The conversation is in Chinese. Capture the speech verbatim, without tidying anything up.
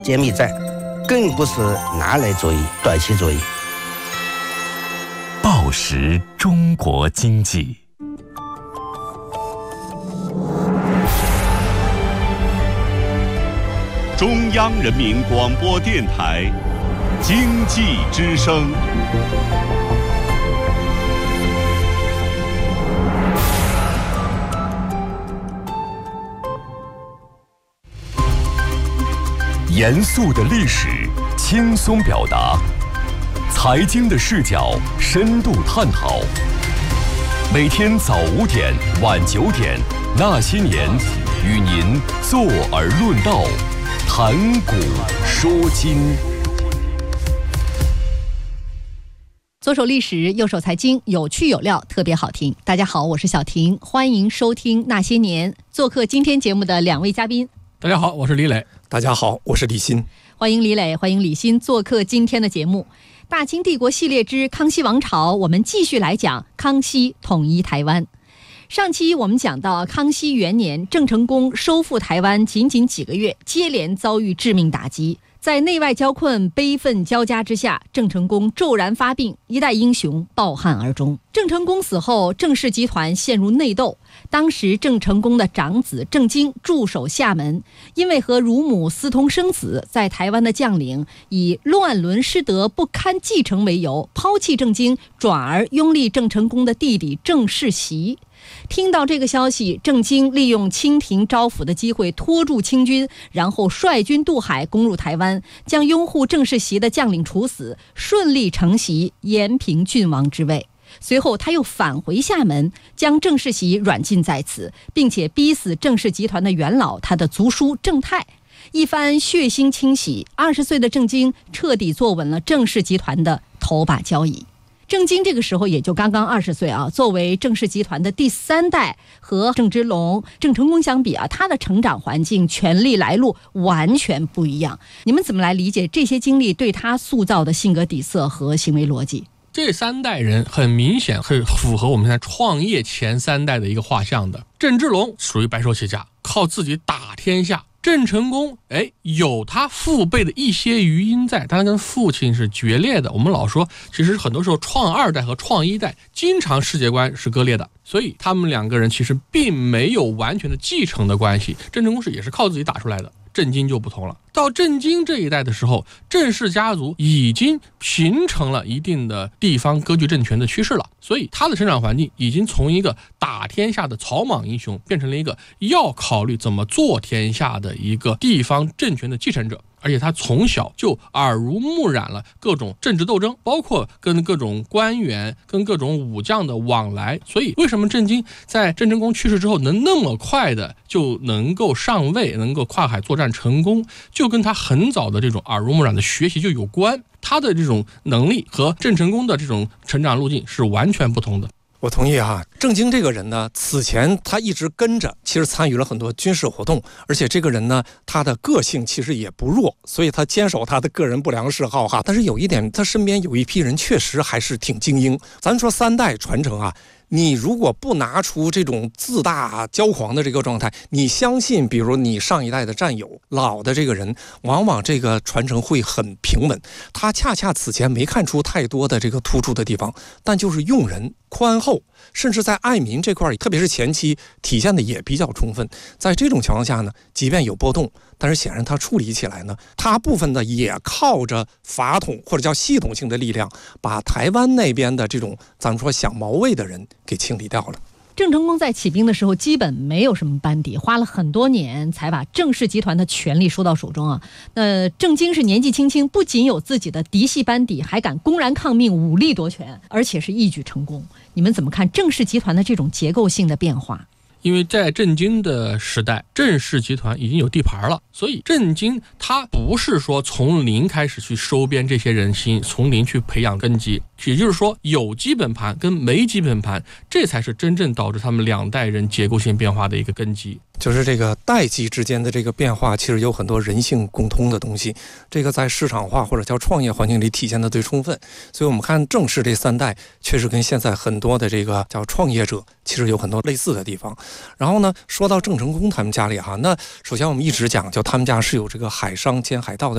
揭秘债更不是拿来作业、短期作业。 报时中国经济， 中央人民广播电台经济之声。 严肃的历史，轻松表达；财经的视角，深度探讨。每天早五点，晚九点，那些年，与您坐而论道，谈古说今。 左手历史，右手财经，有趣有料，特别好听。大家好，我是小婷，欢迎收听那些年。做客今天节目的两位嘉宾， 大家好，我是李磊。 大家好，我是李欣。 欢迎李磊，欢迎李欣做客今天的节目。大清帝国系列之康熙王朝，我们继续来讲康熙统一台湾。上期我们讲到康熙元年，郑成功收复台湾仅仅几个月，接连遭遇致命打击，在内外交困、悲愤交加之下，郑成功骤然发病，一代英雄抱憾而终。郑成功死后，郑氏集团陷入内斗。当时郑成功的长子郑经驻守厦门，因为和乳母私通生子，在台湾的将领以乱伦失德不堪继承为由，抛弃郑经，转而拥立郑成功的弟弟郑世袭。听到这个消息，郑经利用清廷招抚的机会拖住清军，然后率军渡海攻入台湾，将拥护郑世袭的将领处死，顺利承袭延平郡王之位。随后他又返回厦门，将郑世袭软禁在此，并且逼死郑氏集团的元老，他的族叔郑泰。一番血腥清洗，二十岁的郑经彻底坐稳了郑氏集团的头把交椅。郑经这个时候也就刚刚二十岁啊，作为郑氏集团的第三代，和郑芝龙、郑成功相比啊，他的成长环境、权力来路完全不一样。你们怎么来理解这些经历对他塑造的性格底色和行为逻辑？ 这三代人很明显是符合我们现在创业前三代的一个画像的。郑芝龙属于白手起家，靠自己打天下。郑成功哎，有他父辈的一些余荫在，但他跟父亲是决裂的。我们老说，其实很多时候创二代和创一代经常世界观是割裂的，所以他们两个人其实并没有完全的继承的关系。郑成功是也是靠自己打出来的。郑经就不同了，到郑经这一代的时候，郑氏家族已经形成了一定的地方割据政权的趋势了，所以他的成长环境已经从一个打天下的草莽英雄变成了一个要考虑怎么做天下的一个地方政权的继承者。而且他从小就耳濡目染了各种政治斗争，包括跟各种官员、跟各种武将的往来。所以为什么郑经在郑成功去世之后能那么快的就能够上位，能够跨海作战成功，就跟他很早的这种耳濡目染的学习就有关。他的这种能力和郑成功的这种成长路径是完全不同的。 我同意哈，郑经这个人呢，此前他一直跟着，其实参与了很多军事活动，而且这个人呢，他的个性其实也不弱，所以他坚守他的个人不良嗜好哈。但是有一点，他身边有一批人确实还是挺精英。咱说三代传承啊，你如果不拿出这种自大骄狂的这个状态，你相信比如你上一代的战友老的这个人，往往这个传承会很平稳。他恰恰此前没看出太多的这个突出的地方，但就是用人宽厚，甚至在爱民这块，特别是前期体现的也比较充分。在这种情况下呢，即便有波动，但是显然他处理起来呢，他部分的也靠着法统或者叫系统性的力量，把台湾那边的这种咱们说想毛位的人给清理掉了。 郑成功在起兵的时候基本没有什么班底，花了很多年才把郑氏集团的权力收到手中啊。那郑经是年纪轻轻，不仅有自己的嫡系班底，还敢公然抗命，武力夺权，而且是一举成功。你们怎么看郑氏集团的这种结构性的变化？ 因为在郑经的时代，郑氏集团已经有地盘了，所以郑经他不是说从零开始去收编这些人心，从零去培养根基，也就是说有基本盘跟没基本盘，这才是真正导致他们两代人结构性变化的一个根基。 就是这个代际之间的这个变化，其实有很多人性共通的东西，这个在市场化或者叫创业环境里体现的最充分。所以我们看郑氏这三代确实跟现在很多的这个叫创业者其实有很多类似的地方。然后呢，说到郑成功他们家里哈，那首先我们一直讲，就他们家是有这个海商兼海盗的